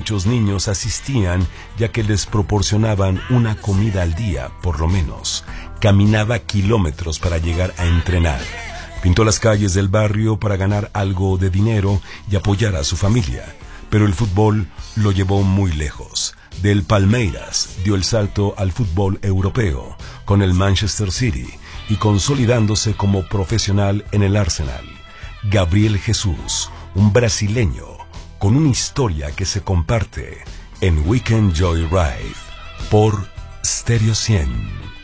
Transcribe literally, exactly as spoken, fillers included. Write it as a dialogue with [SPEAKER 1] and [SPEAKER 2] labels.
[SPEAKER 1] muchos niños asistían ya que les proporcionaban una comida al día, por lo menos. Caminaba kilómetros para llegar a entrenar. Pintó las calles del barrio para ganar algo de dinero y apoyar a su familia. Pero el fútbol lo llevó muy lejos. Del Palmeiras dio el salto al fútbol europeo con el Manchester City y consolidándose como profesional en el Arsenal. Gabriel Jesús, un brasileño con una historia que se comparte en Weekend Joyride por Stereo cien.